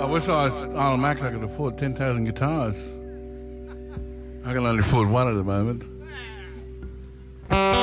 I wish I was Arnold Mack. I could afford 10,000 guitars. I can only afford one at the moment.